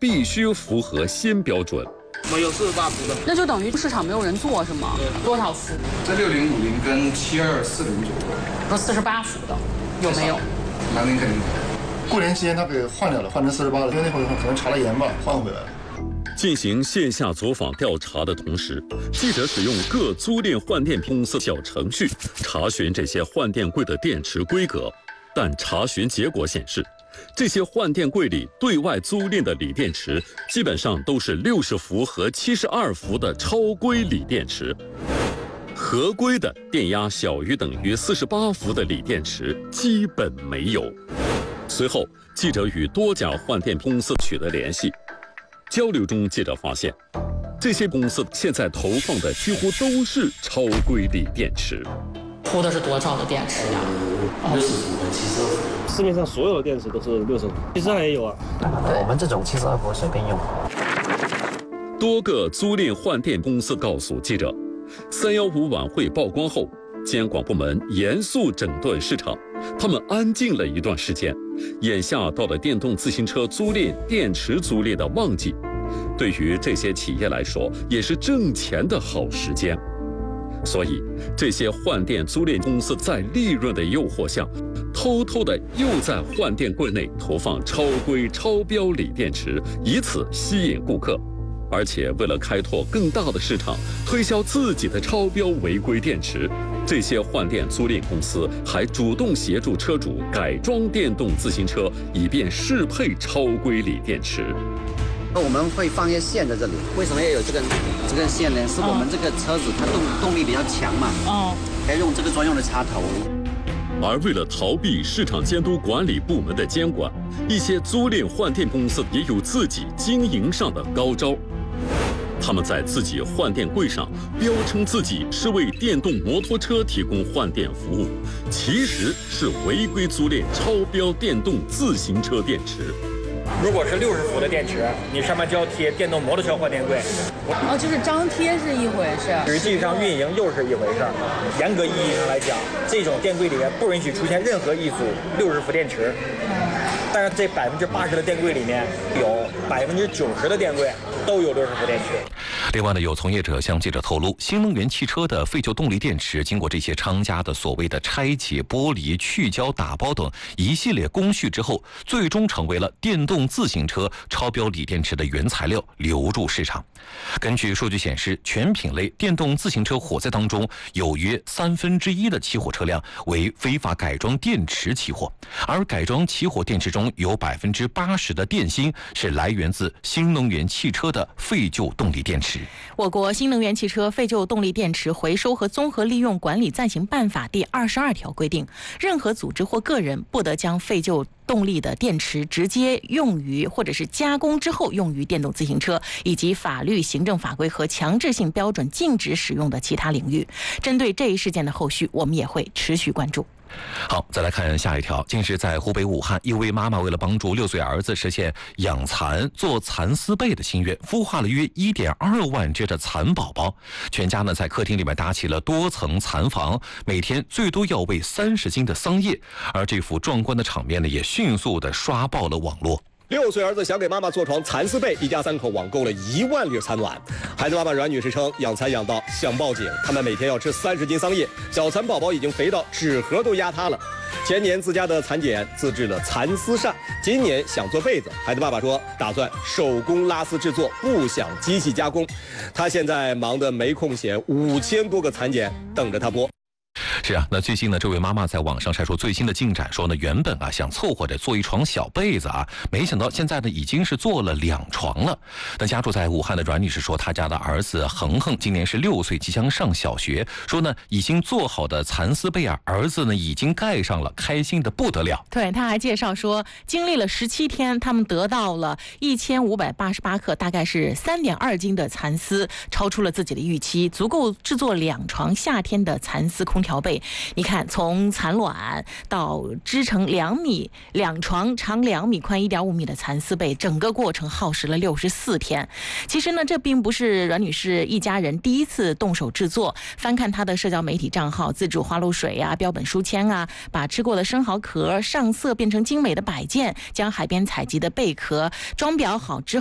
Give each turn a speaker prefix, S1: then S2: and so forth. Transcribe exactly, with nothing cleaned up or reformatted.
S1: 必须符合新标准。
S2: 没有四十八伏的，
S3: 那就等于市场没有人做是吗？多少伏？
S4: 这六零五零跟七二四零九，
S3: 说四十八伏的有没有？
S4: 南宁肯定。
S5: 过年期间他给换掉了，换成四十八了，因为那会儿可能查了严吧，换回来了。
S1: 进行线下走访调查的同时，记者使用各租赁换电公司小程序查询这些换电柜的电池规格，但查询结果显示，这些换电柜里对外租赁的锂电池基本上都是六十伏和七十二伏的超规锂电池，合规的电压小于等于四十八伏的锂电池基本没有。随后，记者与多家换电公司取得联系，交流中记者发现，这些公司现在投放的几乎都是超规锂电池。
S3: 铺的是多少的电池呀？
S6: 六十伏和七十二伏。市面上所有的电池都是六十伏，七十二也有啊。
S7: 我们这种七十二伏随便用。
S1: 多个租赁换电公司告诉记者，三幺五晚会曝光后，监管部门严肃整顿市场，他们安静了一段时间。眼下到了电动自行车租赁、电池租赁的旺季，对于这些企业来说，也是挣钱的好时间。所以，这些换电租赁公司在利润的诱惑下，偷偷的又在换电柜内投放超规超标锂电池，以此吸引顾客。而且为了开拓更大的市场，推销自己的超标违规电池，这些换电租赁公司还主动协助车主改装电动自行车，以便适配超规锂电池。
S8: 我们会放一些线在这里，为什么要有这根这根线呢？是我们这个车子它动动力比较强嘛，哦，要用这个专用的插头。
S1: 而为了逃避市场监督管理部门的监管，一些租赁换电公司也有自己经营上的高招。他们在自己换电柜上标称自己是为电动摩托车提供换电服务，其实是违规租赁超标电动自行车电池。
S2: 如果是六十伏的电池，你上面就要贴电动摩托车换电柜。
S3: 哦，就是张贴是一回事，
S2: 实际上运营又是一回事。严格意义上来讲，这种电柜里面不允许出现任何一组六十伏电池。但是这百分之八十的电柜里面，有百分之九十的电柜都有六十伏电池。
S9: 另外呢，有从业者向记者透露，新能源汽车的废旧动力电池经过这些商家的所谓的拆解、剥离、去胶、打包等一系列工序之后，最终成为了电动自行车超标锂电池的原材料，流入市场。根据数据显示，全品类电动自行车火灾当中，有约三分之一的起火车辆为非法改装电池起火，而改装起火电池中有百分之八十的电芯是来源自新能源汽车的废旧动力电池。
S10: 我国新能源汽车废旧动力电池回收和综合利用管理暂行办法第二十二条规定，任何组织或个人不得将废旧动力的电池直接用于或者是加工之后用于电动自行车，以及法律、行政法规和强制性标准禁止使用的其他领域。针对这一事件的后续，我们也会持续关注。
S9: 好，再来看下一条。近日在湖北武汉，一位妈妈为了帮助六岁儿子实现养蚕做蚕丝被的心愿，孵化了约 一点二万只的蚕宝宝。全家呢在客厅里面搭起了多层蚕房，每天最多要喂三十斤的桑叶。而这幅壮观的场面呢，也迅速的刷爆了网络。
S11: 六岁儿子想给妈妈做床蚕丝被，一家三口网购了一万粒蚕卵。孩子妈妈阮女士称，养蚕养到想报警，他们每天要吃三十斤桑叶，小蚕宝宝已经肥到纸盒都压塌了。前年自家的蚕茧自制了蚕丝扇，今年想做被子。孩子爸爸说，打算手工拉丝制作，不想机器加工。他现在忙得没空闲，五千多个蚕茧等着他剥。
S9: 是啊，那最近呢，这位妈妈在网上晒出最新的进展，说呢，原本啊想凑合着做一床小被子啊，没想到现在呢已经是做了两床了。那家住在武汉的阮女士说，她家的儿子恒恒今年是六岁，即将上小学，说呢已经做好的蚕丝被啊，儿子呢已经盖上了，开心的不得了。
S10: 对，他还介绍说，经历了十七天，他们得到了一千五百八十八克，大概是三点二斤的蚕丝，超出了自己的预期，足够制作两床夏天的蚕丝空调被。你看，从蚕卵到织成两米两床长两米宽一点五米的蚕丝被，整个过程耗时了六十四天。其实呢，这并不是阮女士一家人第一次动手制作。翻看她的社交媒体账号，自主花露水啊、标本书签啊，把吃过的生蚝壳上色变成精美的摆件，将海边采集的贝壳装裱好之后。